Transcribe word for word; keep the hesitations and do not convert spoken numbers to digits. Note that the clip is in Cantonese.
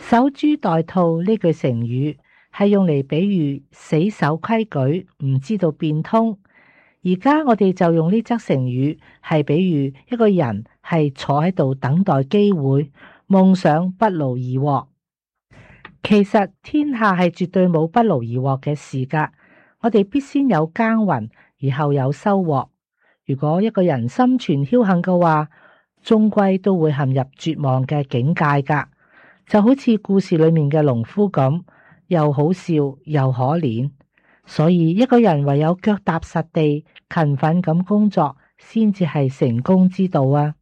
守株待兔呢句成語係用嚟比喻死守規矩，唔知道變通。而家我哋就用呢則成語係比喻一個人係坐喺度等待機會，夢想不勞而獲。其實天下係絕對冇不勞而獲嘅事㗎，我哋必先有耕耘，而後有收穫。如果一個人心存僥倖嘅話，終歸都會陷入絕望嘅境界㗎。就好似故事裏面嘅農夫咁，又好笑又可憐。所以一個人唯有腳踏實地，勤奮咁工作，先至係成功之道啊！